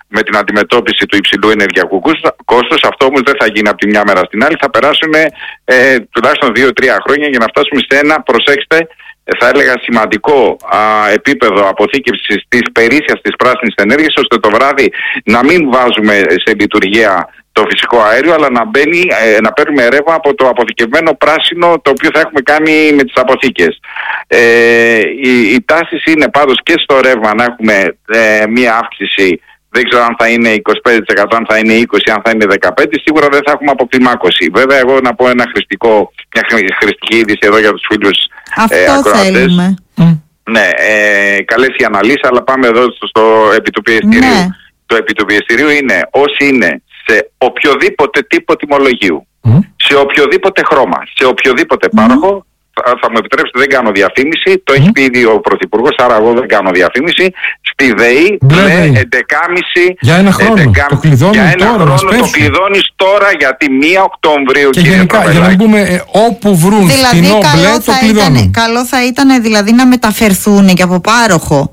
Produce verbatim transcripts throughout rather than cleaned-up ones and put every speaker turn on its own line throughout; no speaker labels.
με την αντιμετώπιση του υψηλού ενεργειακού κόστους. Αυτό όμως δεν θα γίνει από τη μια μέρα στην άλλη. Θα περάσουν ε, τουλάχιστον δύο τρία χρόνια για να φτάσουμε σε ένα, προσέξτε, θα έλεγα σημαντικό α, επίπεδο αποθήκευσης της περίσσιας της πράσινης ενέργειας, ώστε το βράδυ να μην βάζουμε σε λειτουργία το φυσικό αέριο, αλλά να, μπαίνει, ε, να παίρνουμε ρεύμα από το αποθηκευμένο πράσινο, το οποίο θα έχουμε κάνει με τις αποθήκες. Ε, οι, οι τάσεις είναι πάντως και στο ρεύμα να έχουμε ε, μία αύξηση. Δεν ξέρω αν θα είναι είκοσι πέντε τοις εκατό, αν θα είναι είκοσι τοις εκατό, αν θα είναι δεκαπέντε τοις εκατό. Σίγουρα δεν θα έχουμε αποκλιμάκωση. Βέβαια, εγώ να πω ένα χρηστικό, μια χρηστική είδηση εδώ για τους φίλους ε, ακροατές. Θέλουμε. Ναι, ε, καλές οι αναλύσεις, αλλά πάμε εδώ στο, στο επί του πιεστηρίου. Ναι. Το επί του πιεστηρίου είναι όσοι είναι σε οποιοδήποτε τύπο τιμολογίου, mm. σε οποιοδήποτε χρώμα, σε οποιοδήποτε mm. πάροχο. Θα μου επιτρέψετε, δεν κάνω διαφήμιση. Το mm. έχει πει ήδη ο Πρωθυπουργός, άρα εγώ δεν κάνω διαφήμιση. Στη ΔΕΗ, μπλε έντεκα κόμμα πέντε.
Για ένα χρόνο. έντεκα, το κλειδώνεις
για ένα
τώρα.
χρόνο το κλειδώνεις τώρα, γιατί μία Οκτωβρίου. Και
γενικά, για να μην πούμε ε, όπου βρουν
δηλαδή,
φτηνό μπλε, το κλειδώνουν.
Καλό θα ήταν δηλαδή να μεταφερθούν και από πάροχο.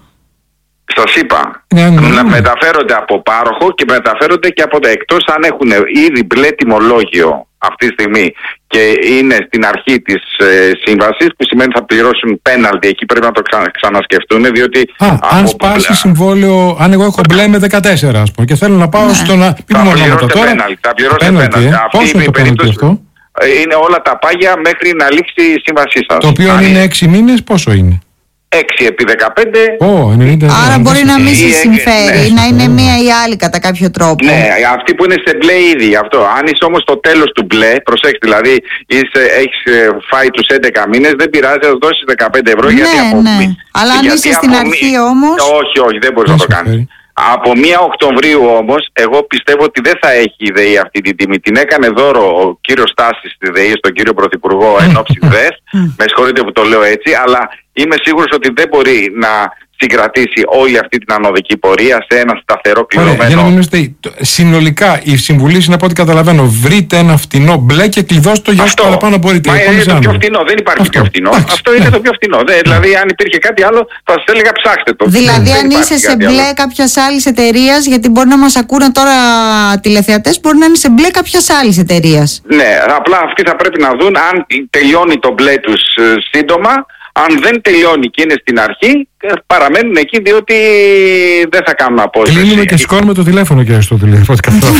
Σας είπα,
ναι, ναι, ναι.
να μεταφέρονται από πάροχο και μεταφέρονται και από τα, εκτός αν έχουν ήδη μπλε τιμολόγιο αυτή τη στιγμή και είναι στην αρχή της ε, σύμβασης, που σημαίνει θα πληρώσουν πέναλτι, εκεί πρέπει να το ξα, ξανασκεφτούν, διότι...
Α, αν σπάσει συμβόλαιο, αν εγώ έχω μπλε με δεκατέσσερα, ας πούμε, και θέλω να πάω ναι. στο να...
Θα πληρώσετε πέναλτι, θα πληρώσετε πέναλτι.
Ε? Πόσο είναι το πέναλτι αυτό?
Είναι όλα τα πάγια μέχρι να λήξει η σύμβασή σας.
Το οποίο αν είναι έξι μήνες, πόσο είναι?
έξι επί δεκαπέντε.
Oh, ενενήντα,
άρα μπορεί να μην σε συμφέρει,
ναι,
να είναι μία ή άλλη κατά κάποιο τρόπο.
Ναι, αυτοί που είναι σε μπλε ήδη αυτό. Αν είσαι όμως στο τέλος του μπλε, προσέξτε, δηλαδή είσαι, έχεις φάει τους έντεκα μήνες, δεν πειράζει να δώσεις δεκαπέντε ευρώ.
Ναι,
γιατί από
ναι.
μη,
αλλά αν είσαι στην
από
αρχή
μη,
όμως...
Όχι, όχι, δεν μπορείς να το κάνεις. Από μία Οκτωβρίου όμως, εγώ πιστεύω ότι δεν θα έχει η ΔΕΗ αυτή την τιμή. Την έκανε δώρο ο κύριος Στάσης στη ΔΕΗ στον κύριο Πρωθυπουργό εν ώψη ΔΕΣ. Με συγχωρείτε που το λέω έτσι, αλλά είμαι σίγουρος ότι δεν μπορεί να συγκρατήσει όλη αυτή την ανωδική πορεία σε ένα σταθερό κλειδωμένο.
Ωραία, για να μην είμαστε, συνολικά η συμβουλή είναι, από ό,τι καταλαβαίνω, βρείτε ένα φτηνό μπλε και κλειδώστε το για όσο παραπάνω μπορείτε.
Μα είναι το πιο φτηνό, δεν υπάρχει αυτό. Πιο φτηνό. Άξι, αυτό είναι ναι. το πιο φτηνό. Ναι, δηλαδή, αν υπήρχε κάτι άλλο, θα σας έλεγα ψάξτε το.
Δηλαδή,
δεν
αν είσαι σε μπλε κάποια άλλη εταιρεία, γιατί μπορεί να μας ακούνε τώρα τηλεθεατές, μπορεί να είναι σε μπλε κάποια άλλη εταιρεία.
Ναι, απλά αυτοί θα πρέπει να δουν αν τελειώνει το μπλε τους σύντομα. Αν δεν τελειώνει και είναι στην αρχή, παραμένουν εκεί, διότι δεν θα κάνουν απόσταση.
Κλείνουμε και σηκώνουμε το τηλέφωνο και στο τηλέφωνο.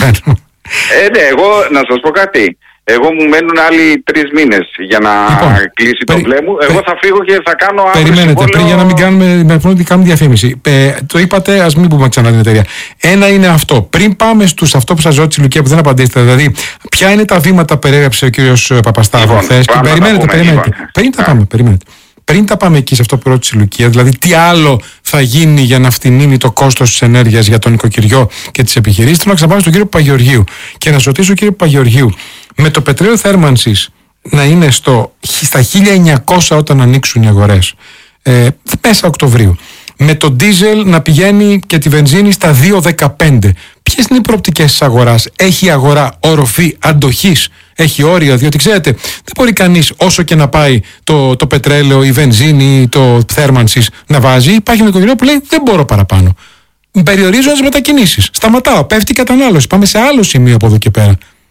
ε, ναι, εγώ να σας πω κάτι. Εγώ μου μένουν άλλοι τρεις μήνες για να λοιπόν, κλείσει περι... το μπλε μου. Εγώ θα φύγω και θα κάνω άλλο
Περιμένετε,
συμβόλαιο...
πριν, για να μην κάνουμε, με ότι κάνουμε διαφήμιση. Ε, το είπατε, ας μην πούμε ξανά την εταιρεία. Ένα είναι αυτό. Πριν πάμε στους αυτό που σας ρώτησε η Λουκία, που δεν απαντήσετε, δηλαδή, ποια είναι τα βήματα που περιέγραψε ο κύριος Παπασταύρου
λοιπόν,
χθες. Περιμένετε, περιμένετε.
Λοιπόν.
Πριν τα πάμε, περιμένετε. Πριν τα πάμε εκεί σε αυτό που ρώτησε η Λουκία, δηλαδή τι άλλο θα γίνει για να φτηνίνει το κόστος της ενέργειας για τον νοικοκυριό και τις επιχειρήσεις, θέλω να ξαναπάμε στον κύριο Παπαγεωργίου και να σας ρωτήσω, κύριο Παπαγεωργίου, με το πετρέλαιο θέρμανσης να είναι στο, στα χίλια εννιακόσια όταν ανοίξουν οι αγορές, ε, μέσα Οκτωβρίου, με το ντίζελ να πηγαίνει και τη βενζίνη στα δύο δεκαπέντε, ποιες είναι οι προοπτικές της αγοράς? Έχει η αγορά οροφή αντοχής? Έχει όρια? Διότι ξέρετε, δεν μπορεί κανείς όσο και να πάει το, το πετρέλαιο, η βενζίνη, το θέρμανσης να βάζει. Υπάρχει νοικοκυριό που λέει δεν μπορώ παραπάνω. Περιορίζω τις μετακινήσεις. Σταματάω, πέφτει η κατανάλωση. Πάμε σε άλλο σημείο από εδώ και πέρα.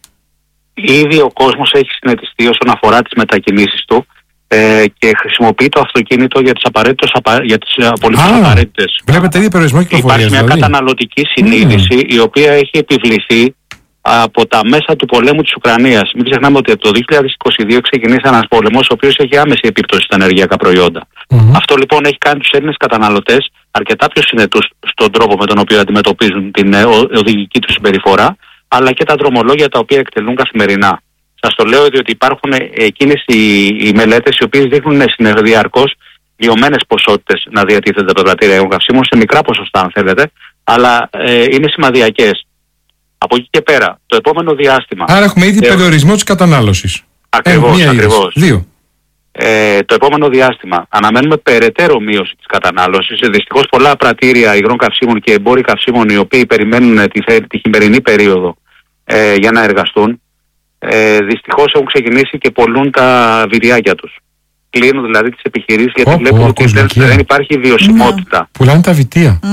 Ήδη ο κόσμος έχει συνετιστεί όσον αφορά τις μετακινήσεις του ε, και χρησιμοποιεί το αυτοκίνητο για τις απαραίτητες, για τις απολύτως απαραίτητες.
Βλέπετε ήδη περιορισμό κυκλοφορίας.
Υπάρχει μια δηλαδή καταναλωτική συνείδηση mm. η οποία έχει επιβληθεί από τα μέσα του πολέμου της Ουκρανίας. Μην ξεχνάμε ότι από το δύο χιλιάδες είκοσι δύο ξεκινήσει ένας πόλεμος ο οποίος έχει άμεση επίπτωση στα ενεργειακά προϊόντα. Mm-hmm. Αυτό λοιπόν έχει κάνει τους Έλληνες καταναλωτές αρκετά πιο συνετούς στον τρόπο με τον οποίο αντιμετωπίζουν την οδηγική τους συμπεριφορά, αλλά και τα δρομολόγια τα οποία εκτελούν καθημερινά. Σας το λέω διότι υπάρχουν εκείνες οι, οι μελέτες οι οποίες δείχνουν διαρκώς λιωμένες ποσότητες να διατίθενται τα πρατήρια καυσίμων σε μικρά ποσοστά, αν θέλετε, αλλά ε, είναι σημαδιακές. Από εκεί και πέρα, το επόμενο διάστημα...
Άρα έχουμε ήδη ε, περιορισμό της κατανάλωσης.
Ακριβώς, ε, ακριβώς.
Δύο.
Ε, το επόμενο διάστημα αναμένουμε περαιτέρω μείωση της κατανάλωσης. Δυστυχώς πολλά πρατήρια υγρών καυσίμων και εμπόροι καυσίμων οι οποίοι περιμένουν τη, τη χειμερινή περίοδο ε, για να εργαστούν, ε, δυστυχώς έχουν ξεκινήσει και πολλούν τα βυριάκια τους. Κλείνουν δηλαδή τις επιχειρήσεις γιατί oh, βλέπουν oh, ότι δεν, δεν υπάρχει βιωσιμότητα.
Mm. Πουλάνε τα βιτία.
Mm.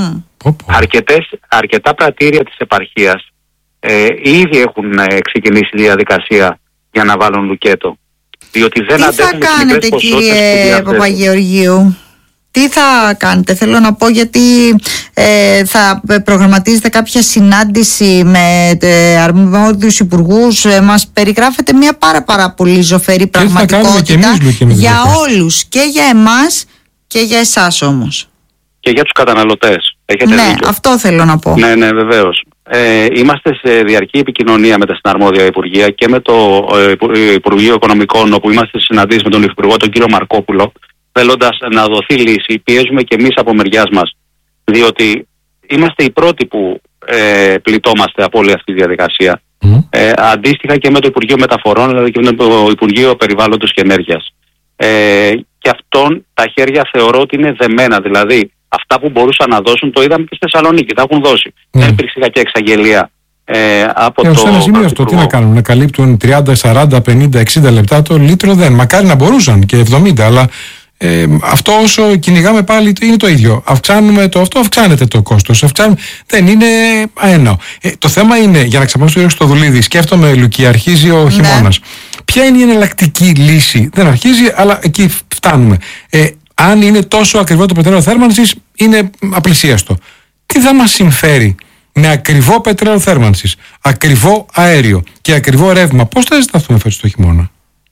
Πω, πω.
Αρκετές, αρκετά πρατήρια της επαρχίας ε, ήδη έχουν ε, ξεκινήσει διαδικασία για να βάλουν λουκέτο. Διότι δεν
τι θα κάνετε, κύριε Παπαγεωργίου? Τι θα κάνετε, θέλω να πω, γιατί ε, θα προγραμματίζετε κάποια συνάντηση με ε, αρμόδιους υπουργούς. Ε, μας περιγράφετε μια πάρα πάρα πολύ ζωφερή πραγματικότητα εμείς, για όλους, και για εμάς και για εσάς όμως.
Και για τους καταναλωτές. Έχετε
ναι,
δίκιο.
Αυτό θέλω να πω.
Ναι, ναι, βεβαίως. Ε, είμαστε σε διαρκή επικοινωνία με τα συναρμόδια υπουργεία και με το ε, Υπουργείο Οικονομικών, όπου είμαστε σε συναντήσεις με τον Υφυπουργό, τον κύριο Μαρκόπουλο, θέλοντας να δοθεί λύση. Πιέζουμε και εμείς από μεριάς μας, διότι είμαστε οι πρώτοι που ε, πληττόμαστε από όλη αυτή τη διαδικασία. Mm. Ε, αντίστοιχα και με το Υπουργείο Μεταφορών, δηλαδή και με το Υπουργείο Περιβάλλοντος και Ενέργειας. Ε, και αυτόν τα χέρια θεωρώ ότι είναι δεμένα, δηλαδή αυτά που μπορούσαν να δώσουν το είδαμε και στη Θεσσαλονίκη, τα έχουν δώσει. Mm. Δεν υπήρξε κάποια εξαγγελία ε, από
ε,
το.
Σε ένα σημείο αυτό τι να κάνουν, να καλύπτουν τριάντα, σαράντα, πενήντα, εξήντα λεπτά το λίτρο δεν. Μακάρι να μπορούσαν και εβδομήντα, αλλά ε, αυτό όσο κυνηγάμε πάλι είναι το ίδιο. Αυξάνουμε το αυτό, αυξάνεται το κόστος. Αυξάνουμε, δεν είναι αέναο. Ε, το θέμα είναι, για να ξαπάνω στο Δουλίδη, σκέφτομαι, Λουκία, αρχίζει ο χειμώνας. Ναι. Ποια είναι η εναλλακτική λύση? Δεν αρχίζει, αλλά εκεί φτάνουμε. Ε, αν είναι τόσο ακριβό το πετρέλαιο θέρμανσης, είναι απλησίαστο. Τι θα μας συμφέρει με ακριβό πετρέλαιο θέρμανσης, ακριβό αέριο και ακριβό ρεύμα? Πώς θα ζηταθούμε φέτος το χειμώνα,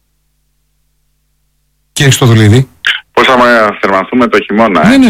κύριε Στοδουλίδη?
Πώς θα θερμανθούμε το χειμώνα?
Ναι, ναι.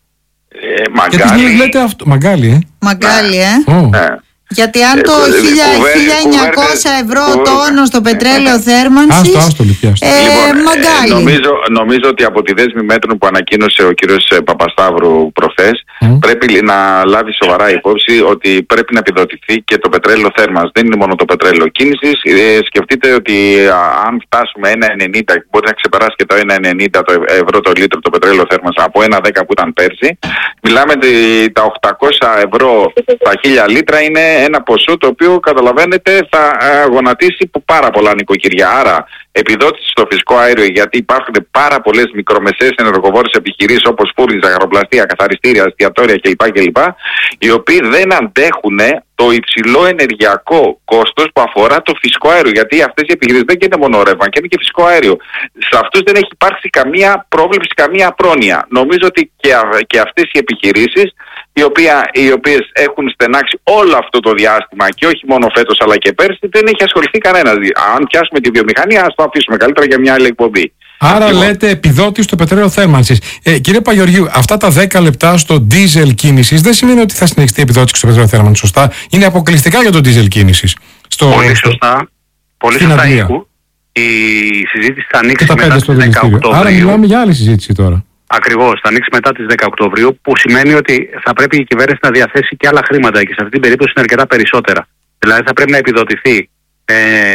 Ε, μαγκάλι.
Γιατί λέτε αυτό, μαγκάλι, ε.
Μαγκάλι, ε.
Oh.
Ναι.
Γιατί αν το
ε,
χίλια εννιακόσια ευρώ τόνο στο πετρέλαιο θέρμανσης,
άστο, άστο,
ε,
λοιπόν,
μαγκάλι.
Ε, νομίζω, νομίζω ότι από τη δέσμη μέτρων που ανακοίνωσε ο κύριος Παπασταύρου προχθές, mm. πρέπει να λάβει σοβαρά υπόψη ότι πρέπει να επιδοτηθεί και το πετρέλαιο θέρμανσης. Δεν είναι μόνο το πετρέλαιο κίνησης. Ε, σκεφτείτε ότι α, αν φτάσουμε ένα ενενήντα, μπορεί να ξεπεράσει και το ένα ενενήντα το ευρώ το λίτρο το πετρέλαιο θέρμανσης από ένα δέκα που ήταν πέρσι. Μιλάμε ότι τα οκτακόσια ευρώ τα χίλια λίτρα είναι ένα ποσό το οποίο, καταλαβαίνετε, θα γονατίσει πάρα πολλά νοικοκυριά. Άρα επιδότηση στο φυσικό αέριο, γιατί υπάρχουν πάρα πολλές μικρομεσαίες ενεργοβόρες επιχειρήσεις όπως φούρνη, ζαχαροπλαστεία, καθαριστήρια, εστιατόρια κλπ, κλπ, οι οποίοι δεν αντέχουν το υψηλό ενεργειακό κόστος που αφορά το φυσικό αέριο. Γιατί αυτές οι επιχειρήσεις δεν είναι μόνο ρεύμα, και είναι και φυσικό αέριο. Σε αυτούς δεν έχει υπάρξει καμία πρόβλεψη, καμία πρόνοια. Νομίζω ότι και, και αυτές οι επιχειρήσεις, οι, οποία, οι οποίες έχουν στενάξει όλο αυτό το διάστημα και όχι μόνο φέτος αλλά και πέρσι, δεν έχει ασχοληθεί κανένας. Αν πιάσουμε τη βιομηχανία, ας το αφήσουμε καλύτερα για μια άλλη εκπομπή.
Άρα λοιπόν, λέτε επιδότηση στο πετρέλαιο θέρμανσης. Ε, κύριε Παγεωργίου, αυτά τα δέκα λεπτά στο ντίζελ κίνησης δεν σημαίνει ότι θα συνεχιστεί η επιδότηση στο πετρέλαιο θέρμανσης, σωστά? Είναι αποκλειστικά για το ντίζελ κίνησης. Στο,
πολύ σωστά. Πολύ σωστά, Νίκου. Η συζήτηση θα ανοίξει μετά τις δέκα Οκτωβρίου.
Άρα μιλάμε για άλλη συζήτηση τώρα.
Ακριβώς, θα ανοίξει μετά τις δέκα Οκτωβρίου, που σημαίνει ότι θα πρέπει η κυβέρνηση να διαθέσει και άλλα χρήματα, και σε αυτή την περίπτωση είναι αρκετά περισσότερα. Δηλαδή θα πρέπει να επιδοτηθεί ε,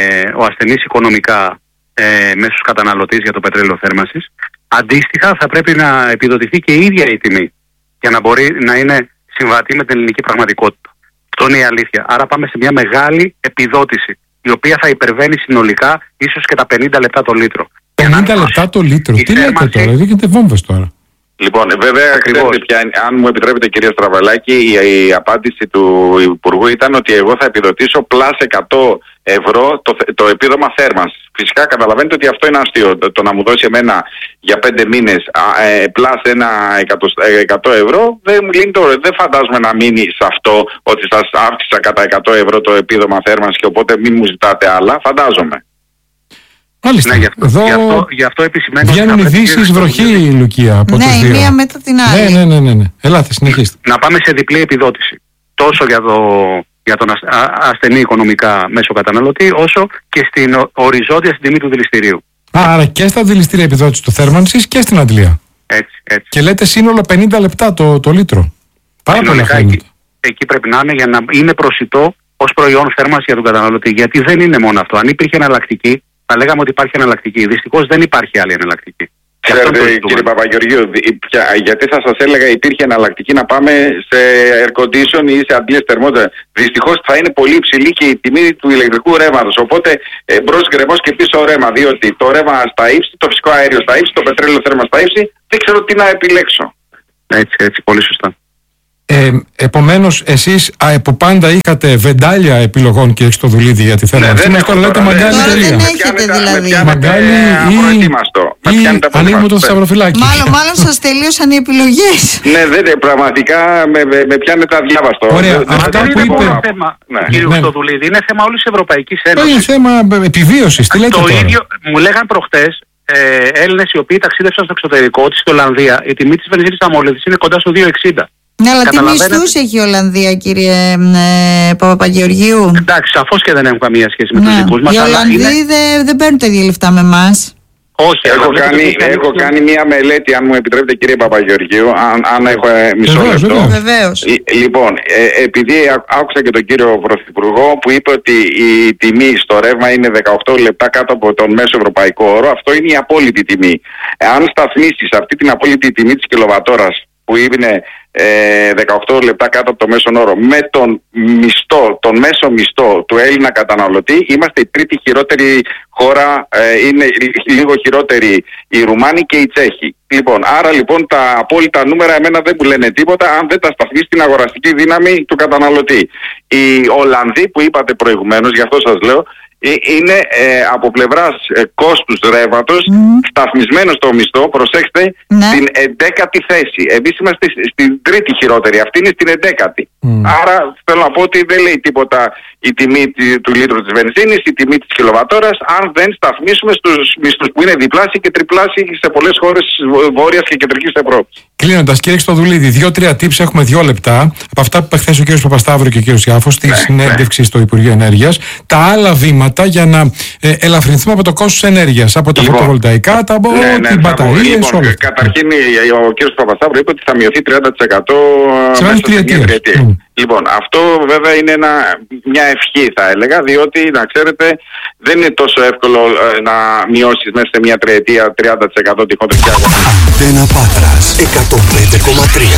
ο ασθενής οικονομικά ε, μέσα στους καταναλωτές για το πετρέλαιο θέρμανσης. Αντίστοιχα θα πρέπει να επιδοτηθεί και η ίδια η τιμή, για να μπορεί να είναι συμβατή με την ελληνική πραγματικότητα. Αυτό είναι η αλήθεια. Άρα πάμε σε μια μεγάλη επιδότηση, η οποία θα υπερβαίνει συνολικά ίσως και τα πενήντα λεπτά το λίτρο.
πενήντα λεπτά το λίτρο. Τι λέτε τώρα, δείχνετε βόμβες τώρα.
Λοιπόν, βέβαια, ξέρετε πια, αν μου επιτρέπετε, κυρία Στραβαλάκη, η, η απάντηση του Υπουργού ήταν ότι εγώ θα επιδοτήσω πλάς εκατό ευρώ το, το επίδομα θέρμανσης. Φυσικά καταλαβαίνετε ότι αυτό είναι αστείο. Το, το να μου δώσει εμένα για πέντε μήνες ε, πλάς ένα εκατό ευρώ, δεν μου λύνει το. Δεν φαντάζομαι να μείνει σε αυτό, ότι σας αύξησα κατά εκατό ευρώ το επίδομα θέρμανσης και οπότε μην μου ζητάτε άλλα. Φαντάζομαι.
Μάλιστα.
Ναι, γι' αυτό,
Εδώ
γι αυτό, γι αυτό επισημαίνω.
Βγαίνουν ειδήσεις βροχή, Λουκία, από
ναι,
τους δύο.
Ναι, η μία μετά την άλλη.
Ναι, ναι, ναι, ναι. Ελάτε, συνεχίστε.
Να πάμε σε διπλή επιδότηση. Τόσο για, το, για τον ασθενή οικονομικά μέσο καταναλωτή, όσο και στην οριζόντια στην τιμή του δηληστηρίου.
Άρα και στα δηληστήρια επιδότηση του θέρμανσης και στην αντλία.
Έτσι, έτσι.
Και λέτε σύνολο πενήντα λεπτά το, το λίτρο. Πάρα πολλά χρήματα.
Εκεί, εκεί πρέπει να είναι για να είναι προσιτό ως προϊόν θέρμανσης για τον καταναλωτή. Γιατί δεν είναι μόνο αυτό. Αν υπήρχε εναλλακτική, θα λέγαμε ότι υπάρχει εναλλακτική. Δυστυχώς δεν υπάρχει άλλη εναλλακτική.
Ξέρετε, κύριε Παπαγεωργίου, γιατί θα σας έλεγα υπήρχε εναλλακτική να πάμε σε air condition ή σε αντλίες θερμότητα. Δυστυχώς θα είναι πολύ υψηλή και η τιμή του ηλεκτρικού ρεύματος. Οπότε μπρος γκρεμός και πίσω ρεύμα. Διότι το ρεύμα στα ύψη, το φυσικό αέριο στα ύψη, το πετρέλαιο θέρμα στα ύψη, δεν ξέρω τι να επιλέξω.
Έτσι, έτσι, πολύ σωστά.
Ε, επομένως, εσείς από πάντα είχατε βεντάλια επιλογών, κύριε Χριστοδουλίδη, για τη θέμα.
Ναι, δεν
τώρα λέτε Μαγκάλι τελεία.
Δεν έχετε δηλαδή.
Μαγκάλι ή, ή ανοίγουμε το σταυροφυλάκι.
Μάλλον, μάλλον σας τελείωσαν οι επιλογές.
Ναι, δεν, πραγματικά με, με, με πιάνετε αδιάβαστο.
Ωραία,
δεν,
αυτά
δεν
που
είναι
είπε.
μόνο θέμα,
Ναι.
κύριε
Ναι.
Χριστοδουλίδη, είναι θέμα όλης της Ευρωπαϊκής Ένωσης.
Είναι θέμα επιβίωσης. Τι λέτε
Το
τώρα.
ίδιο μου λέγαν προχτές ε, Έλληνες οι οποίοι ταξίδευσαν στο εξωτερικό ότι στην Ολλανδία η τιμή της βενζίνης αμόλυδης είναι κοντά στο δύο εξήντα.
Ναι, αλλά τι
Καταλαβαίνετε.
μισθούς έχει η Ολλανδία, κύριε ε, Παπαγεωργίου?
Εντάξει, σαφώς και δεν έχουν καμία σχέση με τους
Ναι.
δικούς μας.
Οι
αλλά
Ολλανδοί
είναι...
δεν, δεν παίρνουν τα ίδια λεφτά με εμάς.
Όχι,
Έχω,
αλλά
κάνει,
βλέπετε,
έχω
είναι-
κάνει μία μελέτη, αν μου επιτρέπετε, κύριε Παπαγεωργίου, αν, αν έχω ε, μισό
Βεβαίως,
λεπτό.
βεβαίως.
Βεβαίως.
Λ- Λοιπόν, ε, επειδή ά- άκουσα και τον κύριο Πρωθυπουργό που είπε ότι η τιμή στο ρεύμα είναι δεκαοκτώ λεπτά κάτω από τον μέσο ευρωπαϊκό όρο, αυτό είναι η απόλυτη τιμή. Αν σταθμίσεις αυτή την απόλυτη τιμή της κιλοβατόρας που είναι ε, δεκαοκτώ λεπτά κάτω από το μέσον όρο με τον μισθό, τον μέσο μισθό του Έλληνα καταναλωτή, είμαστε η τρίτη χειρότερη χώρα, ε, είναι λίγο χειρότερη οι Ρουμάνοι και οι Τσέχοι. Λοιπόν, άρα λοιπόν τα απόλυτα νούμερα εμένα δεν μου λένε τίποτα αν δεν τα σταθμίσει στην αγοραστική δύναμη του καταναλωτή. Οι Ολλανδοί που είπατε προηγουμένως, γι' αυτό σας λέω, ε, είναι ε, από πλευράς ε, κόστους ρεύματος
Mm.
σταθμισμένο στο μισθό, προσέξτε,
Ναι.
στην εντέκατη θέση. Εμείς είμαστε σ- στην τρίτη χειρότερη, αυτή είναι στην εντέκατη.
Mm.
Άρα θέλω να πω ότι δεν λέει τίποτα η τιμή τη- του λίτρου της βενζίνης, η τιμή της κιλοβατόρας, αν δεν σταθμίσουμε στους μισθούς που είναι διπλάσιοι και τριπλάσιοι σε πολλές χώρες της Βόρειας και Κεντρικής Ευρώπης.
Κλείνοντας, κύριε Χριστοδουλίδη, δύο-τρία tips, έχουμε δύο λεπτά. Από αυτά που είπε χθες ο κύριος Παπασταύρου και ο κύριος Ιάφος στη
Ναι,
συνέντευξη στο Υπουργείο Ενέργειας, τα άλλα βήματα για να ε, ελαφρυνθούμε από το κόστος ενέργειας, από τα
Λοιπόν,
φωτοβολταϊκά, τα
Ναι, ναι,
τις
θα πω.
μπαταρίες,
Λοιπόν,
όλα αυτά.
καταρχήν η- ο κ. Παπασταύρου είπε ότι θα μειωθεί τριάντα τοις εκατό
Σε
μέσα
βάση
σε μια
τριετίας.
τριετία.
Μμ.
Λοιπόν, αυτό βέβαια είναι ένα, μια ευχή θα έλεγα, διότι να ξέρετε δεν είναι τόσο εύκολο ε, να μειώσεις μέσα σε μια τριετία τριάντα τοις εκατό τη χοντρική αγορά.
Αντένα Πάτρας εκατόν πέντε κόμμα τρία.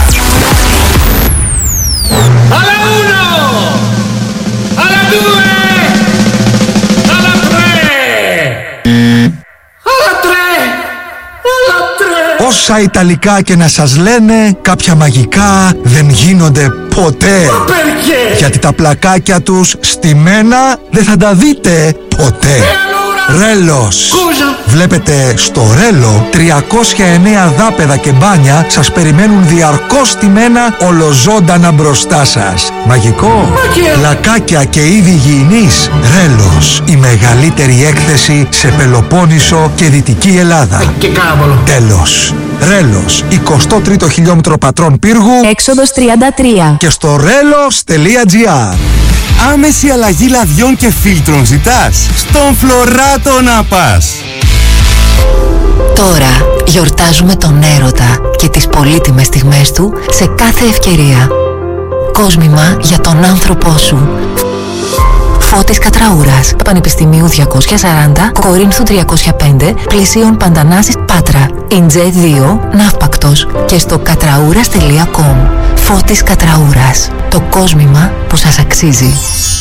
Alla uno! Alla due! Alla tre! Alla tre! Alla tre!
Όσα Ιταλικά και να σας λένε, κάποια μαγικά δεν γίνονται ποτέ.
Perché?
Γιατί τα πλακάκια τους στημένα δεν θα τα δείτε ποτέ. Ρέλος.
Scusa?
Βλέπετε στο Ρέλο τριακόσια εννέα δάπεδα και μπάνια σας περιμένουν διαρκώς στημένα ολοζώντανα μπροστά σας. Μαγικό.
Μαγεία.
Πλακάκια και είδη υγιεινής. Ρέλος. Η μεγαλύτερη έκθεση σε Πελοπόννησο και Δυτική Ελλάδα.
Che cavolo!
Τέλος. Ρέλος. εικοστό τρίτο χιλιόμετρο πατρών πύργου
Έξοδος τριάντα τρία.
και στο ρέλος τελεία τζι άρ. Άμεση αλλαγή λαδιών και φίλτρων ζητάς? Στον Φλωράτο να πας.
Τώρα γιορτάζουμε τον έρωτα και τις πολύτιμες στιγμές του σε κάθε ευκαιρία. Κόσμημα για τον άνθρωπό σου. Φώτης Κατραούρας, Πανεπιστημίου διακόσια σαράντα, Κορίνθου τριακόσια πέντε, Πλησίων Παντανάσης, Πάτρα. Ιντζέ δύο, Ναύπακτος και στο κατραούρας τελεία κομ. Φώτης Κατραούρας, το κόσμημα που σας αξίζει.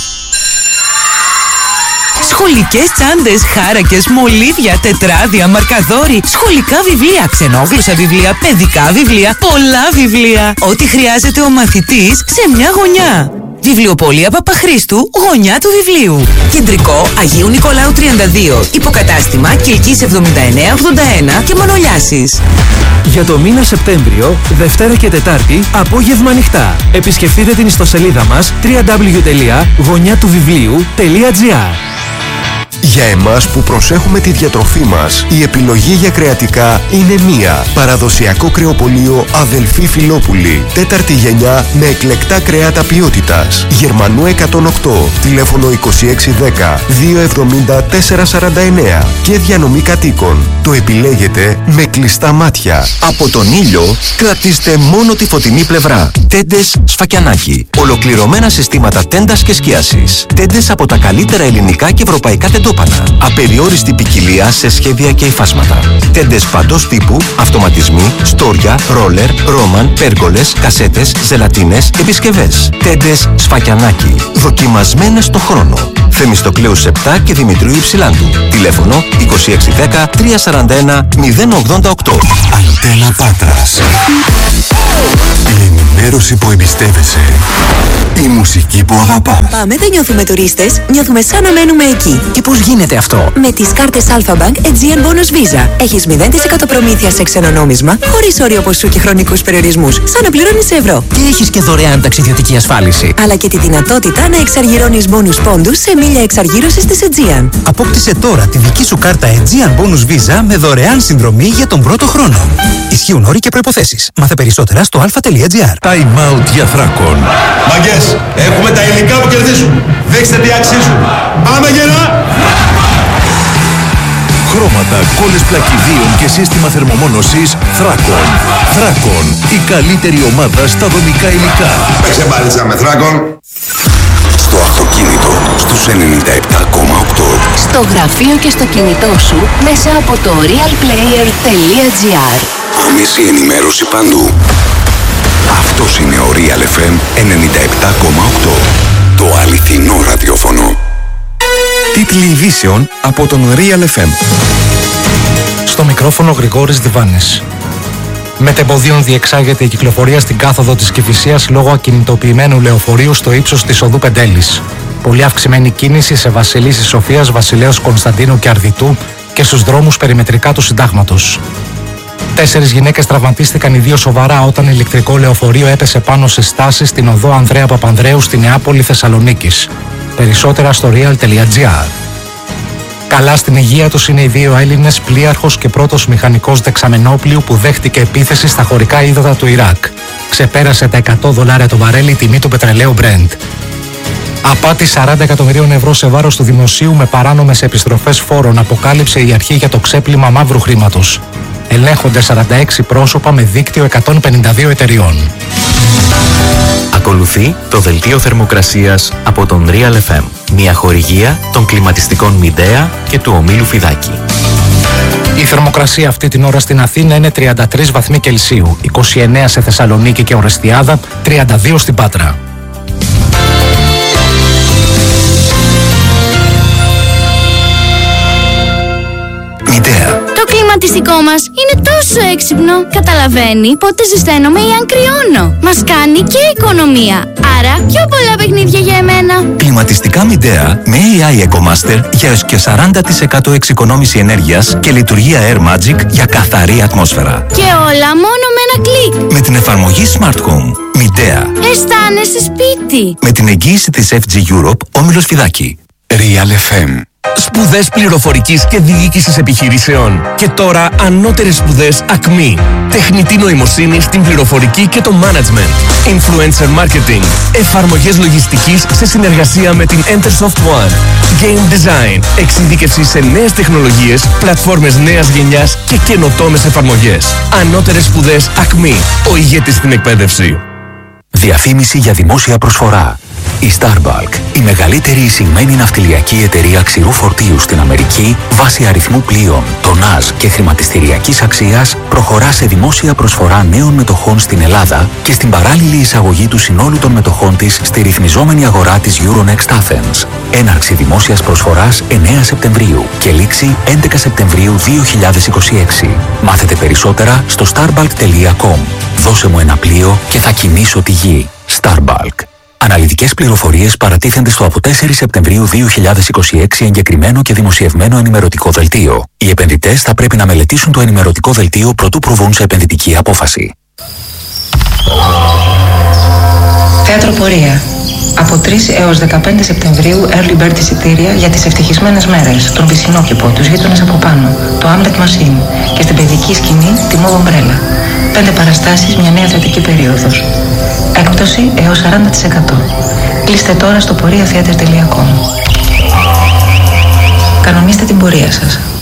Σχολικές τσάντες, χάρακες, μολύβια, τετράδια, μαρκαδόροι, σχολικά βιβλία, ξενόγλωσσα βιβλία, παιδικά βιβλία, πολλά βιβλία. Ό,τι χρειάζεται ο μαθητής σε μια γωνιά. Βιβλιοπωλεία Παπαχρήστου, γωνιά του βιβλίου. Κεντρικό Αγίου Νικολάου τριάντα δύο. Υποκατάστημα Κιλκής εβδομήντα εννέα ογδόντα ένα και Μανολιάσης.
Για το μήνα Σεπτέμβριο, Δευτέρα και Τετάρτη, απόγευμα ανοιχτά. Επισκεφτείτε την ιστοσελίδα μας double-u double-u double-u τελεία γωνιά του βιβλίου τελεία τζι άρ.
Για εμάς που προσέχουμε τη διατροφή μας, η επιλογή για κρεατικά είναι μία. Παραδοσιακό κρεοπωλείο Αδελφή Φιλόπουλη. Τέταρτη γενιά με εκλεκτά κρέατα ποιότητας. Γερμανού εκατόν οκτώ. Τηλέφωνο είκοσι έξι δέκα διακόσια εβδομήντα τετρακόσια σαράντα εννέα. Και διανομή κατοίκων. Το επιλέγετε με κλειστά μάτια. Από τον ήλιο κρατήστε μόνο τη φωτεινή πλευρά. Τέντες Σφακιανάκι. Ολοκληρωμένα συστήματα τέντας και σκίασης. Τέντες από τα καλύτερα ελληνικά και ευρωπαϊκά τεντόπανα. Απεριόριστη ποικιλία σε σχέδια και υφάσματα. Τέντες παντός τύπου, αυτοματισμοί, στόρια, ρόλερ, ρόμαν, πέργολες, κασέτες, ζελατίνες, επισκευές. Τέντες Σφακιανάκι. Δοκιμασμένες στο χρόνο. Θεμιστοκλέους επτά και Δημητρίου Υψηλάντου. Τηλέφωνο είκοσι έξι δέκα τριακόσια σαράντα ένα μηδέν ογδόντα οκτώ. Αντένα Πάτρας. ενημέρωση που εμπιστεύεσαι. Η μουσική που αγαπάς.
Πάμε, δεν νιώθουμε τουρίστες, νιώθουμε σαν να μένουμε εκεί.
Και πώς γίνεται αυτό?
Με τις κάρτες Alpha-Bank Aegean Bonus Visa. Έχεις μηδέν τοις εκατό προμήθεια σε ξένο νόμισμα, χωρίς όριο ποσού και χρονικούς περιορισμούς, σαν να πληρώνεις ευρώ.
Και έχεις και δωρεάν ταξιδιωτική ασφάλιση.
Αλλά και τη δυνατότητα να εξαργυρώνεις bonus πόντους σε μίλια εξαργύρωσης της Aegean.
Απόκτησε τώρα τη δική σου κάρτα Aegean Bonus Visa με δωρεάν συνδρομή για τον πρώτο χρόνο. Ισχύουν όροι και προϋποθέσεις. Μάθε περισσότερα στο alpha.gr.
Time out για Θράκον.
Μαγκές, έχουμε τα υλικά που κερδίζουν. Δείξτε τι αξίζουν. Πάμε γερά!
Χρώματα, κόλλες πλακιδίων και σύστημα θερμομόνωσης Θράκον. Θράκον, η καλύτερη ομάδα στα δομικά υλικά.
Παίξε μπάλιτσα με Θράκον.
Στο αυτοκίνητο, στους ενενήντα επτά κόμμα οκτώ.
Στο γραφείο και στο κινητό σου μέσα από το realplayer.gr.
Άμεση ενημέρωση παντού. Αυτός είναι ο Real εφ εμ ενενήντα επτά κόμμα οκτώ. Το αληθινό ραδιόφωνο. Τίτλοι ειδήσεων από τον Real εφ εμ.
Στο μικρόφωνο Γρηγόρης Διβάνης. Μετεμποδίων διεξάγεται η κυκλοφορία στην κάθοδο της Κηφισίας λόγω ακινητοποιημένου λεωφορείου στο ύψος της οδού Πεντέλης. Πολύ αυξημένη κίνηση σε Βασιλίσσης Σοφίας, Βασιλέως Κωνσταντίνου και Αρδιτού και στους δρόμους περιμετρικά του Συντάγματος. Τέσσερις γυναίκες τραυματίστηκαν, οι δύο σοβαρά, όταν ηλεκτρικό λεωφορείο έπεσε πάνω σε στάσεις στην οδό Ανδρέα Παπανδρέου στη Νεάπολη Θεσσαλονίκης. Περισσότερα στο real.gr. Καλά στην υγεία τους είναι οι δύο Έλληνες, πλοίαρχος και πρώτος μηχανικός δεξαμενόπλιου που δέχτηκε επίθεση στα χωρικά ύδατα του Ιράκ. Ξεπέρασε τα εκατό δολάρια το βαρέλι η τιμή του πετρελαίου Brent. Απάτη σαράντα εκατομμυρίων ευρώ σε βάρος του δημοσίου με παράνομες επιστροφές φόρων αποκάλυψε η αρχή για το ξέπλυμα μαύρου χρήματος. Ελέγχονται σαράντα έξι πρόσωπα με δίκτυο εκατόν πενήντα δύο εταιριών.
Ακολουθεί το δελτίο θερμοκρασίας από τον Real εφ εμ. Μια χορηγία των κλιματιστικών Μιντέα και του ομίλου Φιδάκη.
Η θερμοκρασία αυτή την ώρα στην Αθήνα είναι τριάντα τρεις βαθμοί Κελσίου, είκοσι εννέα σε Θεσσαλονίκη και Ορεστιάδα, τριάντα δύο στην Πάτρα.
Μιντέα.
Το κλιματιστικό μας είναι τόσο έξυπνο. Καταλαβαίνει πότε ζεσταίνομαι ή αν κρυώνω. Μας κάνει και οικονομία. Άρα πιο πολλά παιχνίδια για εμένα.
Κλιματιστικά Μιντέα με έι άι EcoMaster για έως και σαράντα τοις εκατό εξοικονόμηση ενέργειας και λειτουργία Air Magic για καθαρή ατμόσφαιρα.
Και όλα μόνο με ένα κλικ.
Με την εφαρμογή Smart Home. Μιντέα.
Αισθάνεσαι σπίτι.
Με την εγγύηση της εφ τζι Europe, όμιλος Φιδάκη. Real εφ εμ.
Σπουδές πληροφορικής και διοίκησης επιχειρήσεων. Και τώρα ανώτερες σπουδές Ακμή. Τεχνητή νοημοσύνη στην πληροφορική και το management. Influencer marketing. Εφαρμογές λογιστικής σε συνεργασία με την Entersoft One. Game design. Εξειδίκευση σε νέες τεχνολογίες, πλατφόρμες νέας γενιάς και καινοτόμες εφαρμογές. Ανώτερες σπουδές Ακμή. Ο ηγέτης στην εκπαίδευση.
Διαφήμιση για δημόσια προσφορά. Η Starbulk, η μεγαλύτερη εισηγμένη ναυτιλιακή εταιρεία ξηρού φορτίου στην Αμερική, βάσει αριθμού πλοίων, τονάζ και χρηματιστηριακής αξίας, προχωρά σε δημόσια προσφορά νέων μετοχών στην Ελλάδα και στην παράλληλη εισαγωγή του συνόλου των μετοχών της στη ρυθμιζόμενη αγορά της Euronext Athens. Έναρξη δημόσιας προσφοράς εννέα Σεπτεμβρίου και λήξη έντεκα Σεπτεμβρίου δύο χιλιάδες είκοσι έξι. Μάθετε περισσότερα στο starbulk τελεία com. Δώσε μου ένα πλοίο και θα κινήσω τη γη. Starbulk. Αναλυτικές πληροφορίες παρατίθενται στο από τέσσερις Σεπτεμβρίου δύο χιλιάδες είκοσι έξι εγκεκριμένο και δημοσιευμένο ενημερωτικό δελτίο. Οι επενδυτές θα πρέπει να μελετήσουν το ενημερωτικό δελτίο προτού προβούν σε επενδυτική απόφαση.
Θέατρο Πορεία. Από τρεις έως δεκαπέντε Σεπτεμβρίου early bird εισιτήρια για τις ευτυχισμένες μέρες, τον Πισινόκηπο, τους γείτονες από πάνω, το Hamlet Machine και στην παιδική σκηνή τη Move Umbrella. Πέντε παραστάσεις, μια νέα θεατρική περίοδος. Έκπτωση έως σαράντα τοις εκατό. Κλείστε τώρα στο πορεία θεάτερ τελεία com. Κανονίστε την πορεία σας.